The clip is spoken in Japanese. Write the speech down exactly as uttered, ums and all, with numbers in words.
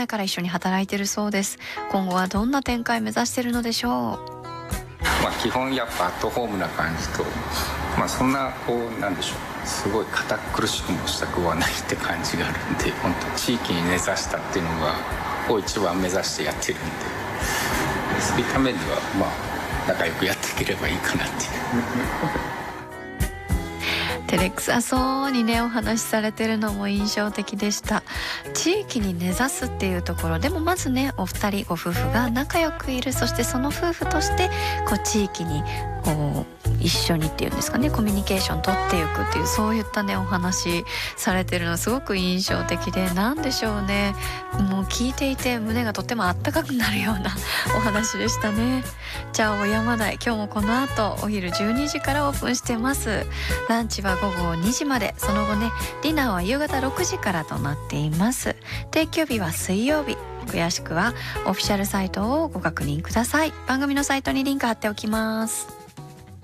前から一緒に働いてるそうです。今後はどんな展開目指してるのでしょう。 まあ、基本やっぱアットホームな感じと、まあ、そんなこうなんでしょう、すごい堅苦しくもしたくはないって感じがあるんで、本当地域に根ざしたっていうのがを一番目指してやってるんで、そういった面ではまあ仲良くやっていければいいかなっていう照れくさそうにねお話しされてるのも印象的でした。地域に根ざすっていうところでも、まずねお二人ご夫婦が仲良くいる、そしてその夫婦としてこう地域にこう一緒にっていうんですかね、コミュニケーション取っていくっていう、そういったねお話されてるのすごく印象的で、なんでしょうね、もう聞いていて胸がとってもあったかくなるようなお話でしたね。じゃあおやまだい、今日もこの後お昼じゅうにじからオープンしてます。ランチは午後にじまで、その後ねディナーは夕方ろくじからとなっています。定休日は水曜日。詳しくはオフィシャルサイトをご確認ください。番組のサイトにリンク貼っておきます。